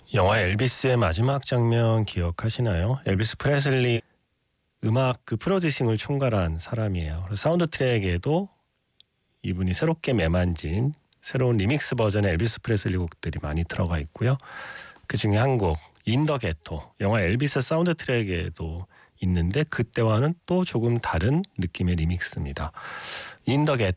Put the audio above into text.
영화 엘비스의 마지막 장면 기억하시나요? 엘비스 프레슬리 음악 프로듀싱을 총괄한 사람이에요. 그래서 사운드 트랙에도 이분이 새롭게 매만진 새로운 리믹스 버전의 엘비스 프레슬리 곡들이 많이 들어가 있고요. 그중에 한 곡 인 더 게토, 영화 엘비스 사운드 트랙에도 있는데 그때와는 또 조금 다른 느낌의 리믹스입니다. 인 더